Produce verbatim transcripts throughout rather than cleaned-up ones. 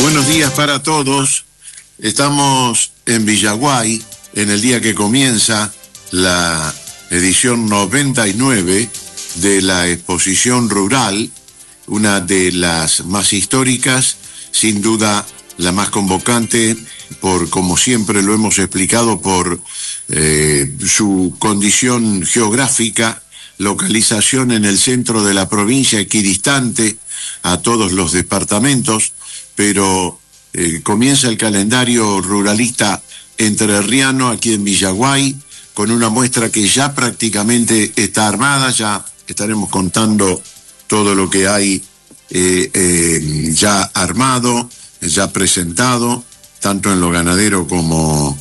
Buenos días para todos. Estamos en Villaguay, en el día que comienza la edición noventa y nueve de la exposición rural, una de las más históricas, sin duda la más convocante, por, como siempre lo hemos explicado, por eh, su condición geográfica, localización en el centro de la provincia, equidistante a todos los departamentos, pero eh, comienza el calendario ruralista entrerriano aquí en Villaguay, con una muestra que ya prácticamente está armada. Ya estaremos contando todo lo que hay eh, eh, ya armado, ya presentado, tanto en lo ganadero como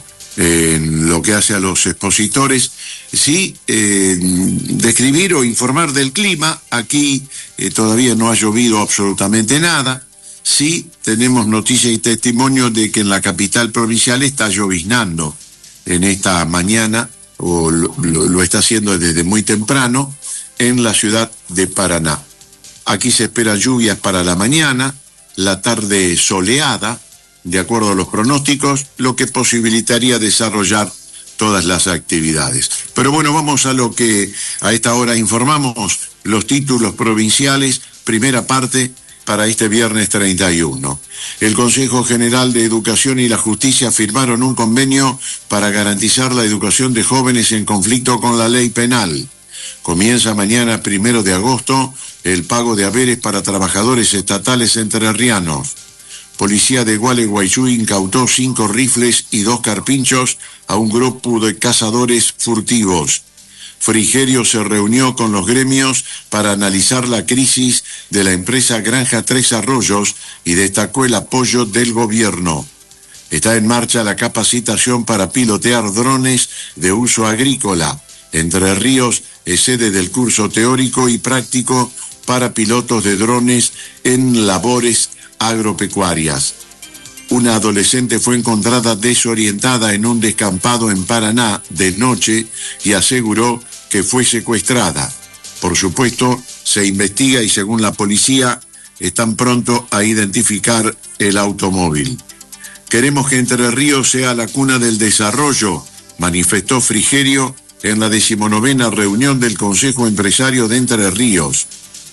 en lo que hace a los expositores. Sí, eh, describir o informar del clima. Aquí eh, todavía no ha llovido absolutamente nada. Sí, tenemos noticia y testimonio de que en la capital provincial está lloviznando en esta mañana, o lo, lo, lo está haciendo desde muy temprano, en la ciudad de Paraná. Aquí se esperan lluvias para la mañana, la tarde soleada, de acuerdo a los pronósticos, lo que posibilitaría desarrollar todas las actividades. Pero bueno, vamos a lo que a esta hora informamos, los títulos provinciales, primera parte para este viernes treinta y uno. El Consejo General de Educación y la Justicia firmaron un convenio para garantizar la educación de jóvenes en conflicto con la ley penal. Comienza mañana, primero de agosto, el pago de haberes para trabajadores estatales entrerrianos. Policía de Gualeguaychú incautó cinco rifles y dos carpinchos a un grupo de cazadores furtivos. Frigerio se reunió con los gremios para analizar la crisis de la empresa Granja Tres Arroyos y destacó el apoyo del gobierno. Está en marcha la capacitación para pilotear drones de uso agrícola. Entre Ríos es sede del curso teórico y práctico para pilotos de drones en labores agropecuarias. Una adolescente fue encontrada desorientada en un descampado en Paraná de noche y aseguró que fue secuestrada. Por supuesto, se investiga y según la policía están pronto a identificar el automóvil. Queremos que Entre Ríos sea la cuna del desarrollo, manifestó Frigerio en la decimonovena reunión del Consejo Empresario de Entre Ríos.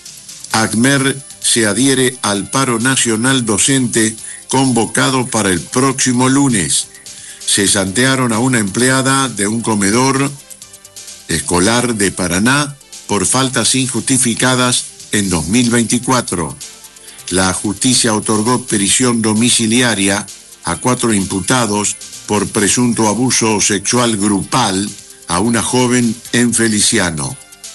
ACMER se adhiere al paro nacional docente convocado para el próximo lunes. Cesantearon a una empleada de un comedor escolar de Paraná por faltas injustificadas en dos mil veinticuatro. La justicia otorgó prisión domiciliaria a cuatro imputados por presunto abuso sexual grupal a una joven en Feliciano.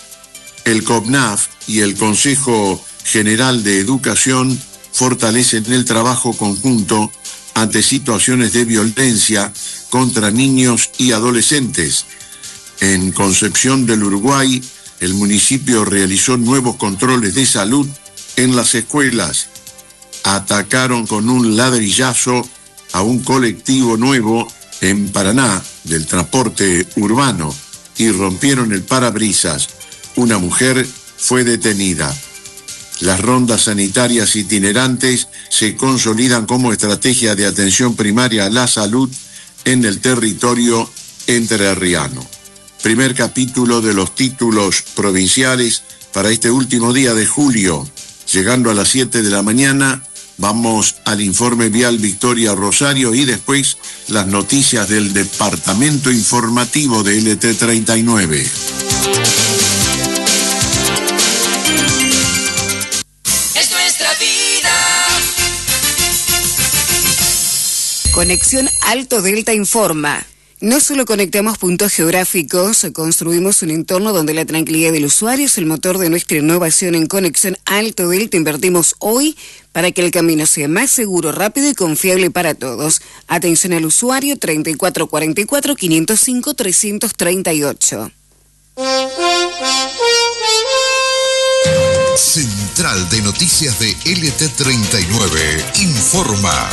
El COPNAF y el Consejo General de Educación fortalecen el trabajo conjunto ante situaciones de violencia contra niños y adolescentes. En Concepción del Uruguay, el municipio realizó nuevos controles de salud en las escuelas. Atacaron con un ladrillazo a un colectivo nuevo en Paraná del transporte urbano y rompieron el parabrisas. Una mujer fue detenida. Las rondas sanitarias itinerantes se consolidan como estrategia de atención primaria a la salud en el territorio entrerriano. Primer capítulo de los títulos provinciales para este último día de julio. Llegando a las siete de la mañana, vamos al informe vial Victoria Rosario y después las noticias del departamento informativo de L T treinta y nueve. Conexión Alto Delta informa. No solo conectamos puntos geográficos, construimos un entorno donde la tranquilidad del usuario es el motor de nuestra innovación. En Conexión Alto Delta invertimos hoy para que el camino sea más seguro, rápido y confiable para todos. Atención al usuario treinta y cuatro cuarenta y cuatro, quinientos cinco, trescientos treinta y ocho. Central de Noticias de L T treinta y nueve informa.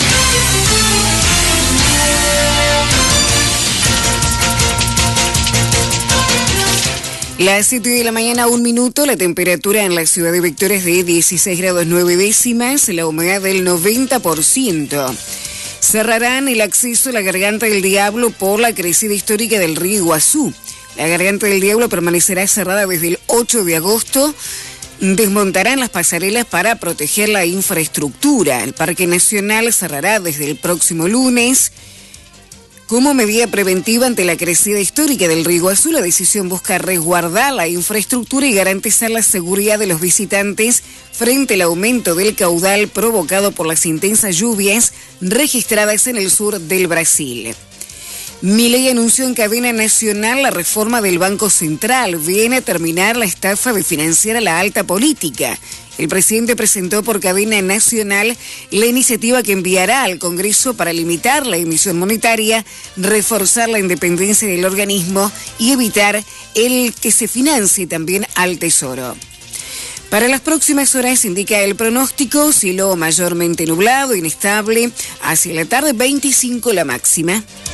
Las siete de la mañana, un minuto, la temperatura en la ciudad de Victoria es de dieciséis grados nueve décimas, la humedad del noventa por ciento. Cerrarán el acceso a la Garganta del Diablo por la crecida histórica del río Iguazú. La Garganta del Diablo permanecerá cerrada desde el ocho de agosto. Desmontarán las pasarelas para proteger la infraestructura. El Parque Nacional cerrará desde el próximo lunes. Como medida preventiva ante la crecida histórica del río Iguazú, la decisión busca resguardar la infraestructura y garantizar la seguridad de los visitantes frente al aumento del caudal provocado por las intensas lluvias registradas en el sur del Brasil. Milei anunció en cadena nacional la reforma del Banco Central. Viene a terminar la estafa de financiar a la alta política. El presidente presentó por cadena nacional la iniciativa que enviará al Congreso para limitar la emisión monetaria, reforzar la independencia del organismo y evitar el que se financie también al Tesoro. Para las próximas horas indica el pronóstico, cielo mayormente nublado, inestable, hacia la tarde veinticinco la máxima.